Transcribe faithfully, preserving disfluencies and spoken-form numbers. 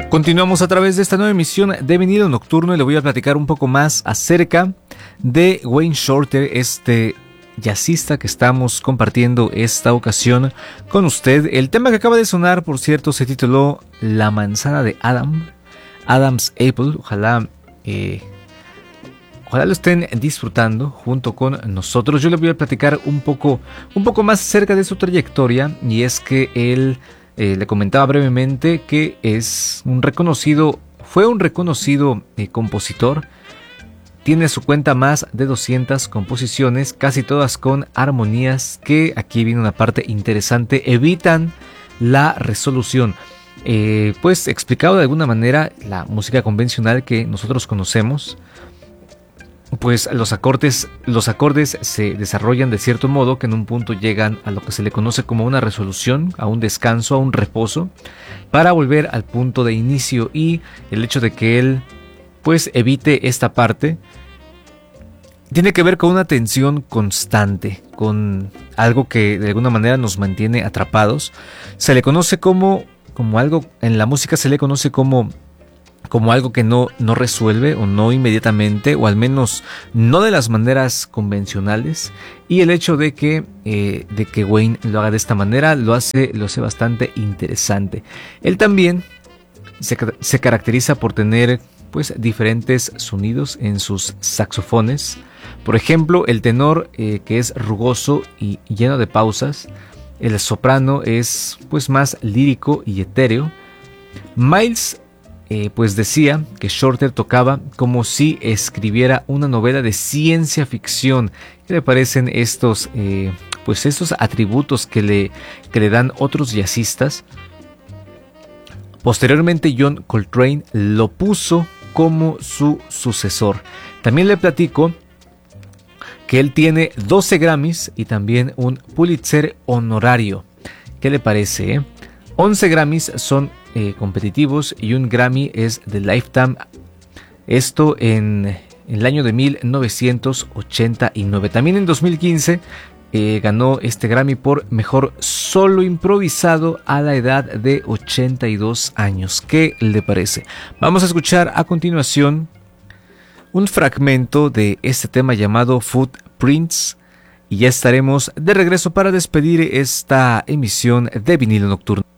Continuamos a través de esta nueva emisión de Vinilo Nocturno y le voy a platicar un poco más acerca de Wayne Shorter, este jazzista que estamos compartiendo esta ocasión con usted. El tema que acaba de sonar, por cierto, se tituló La manzana de Adam, Adam's Apple. Ojalá, eh, ojalá lo estén disfrutando junto con nosotros. Yo le voy a platicar un poco, un poco más acerca de su trayectoria, y es que él Eh, le comentaba brevemente que es un reconocido, fue un reconocido eh, compositor. Tiene a su cuenta más de doscientas composiciones, casi todas con armonías que, aquí viene una parte interesante, evitan la resolución. Eh, pues explicado de alguna manera, la música convencional que nosotros conocemos, pues los acordes, los acordes se desarrollan de cierto modo que en un punto llegan a lo que se le conoce como una resolución, a un descanso, a un reposo, para volver al punto de inicio. Y el hecho de que él pues evite esta parte tiene que ver con una tensión constante, con algo que de alguna manera nos mantiene atrapados. Se le conoce como, como algo, en la música se le conoce como como algo que no, no resuelve, o no inmediatamente, o al menos no de las maneras convencionales. Y el hecho de que, eh, de que Wayne lo haga de esta manera lo hace, lo hace bastante interesante. Él también se, se caracteriza por tener pues diferentes sonidos en sus saxofones. Por ejemplo, el tenor, eh, que es rugoso y lleno de pausas. El soprano es pues más lírico y etéreo. Miles Eh, pues decía que Shorter tocaba como si escribiera una novela de ciencia ficción. ¿Qué le parecen estos, eh, pues estos atributos que le, que le dan otros jazzistas? Posteriormente John Coltrane lo puso como su sucesor. También le platico que él tiene doce Grammys y también un Pulitzer honorario. ¿Qué le parece? Eh? once Grammys son eh, competitivos y un Grammy es de Lifetime. Esto en, en el año de mil novecientos ochenta y nueve. También en dos mil quince eh, ganó este Grammy por mejor solo improvisado a la edad de ochenta y dos años. ¿Qué le parece? Vamos a escuchar a continuación un fragmento de este tema llamado Footprints. Y ya estaremos de regreso para despedir esta emisión de Vinilo Nocturno.